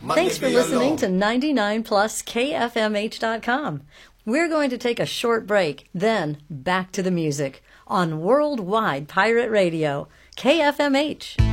Thanks for listening to 99 Plus KFMH.com. We're going to take a short break, then back to the music on Worldwide Pirate Radio, KFMH.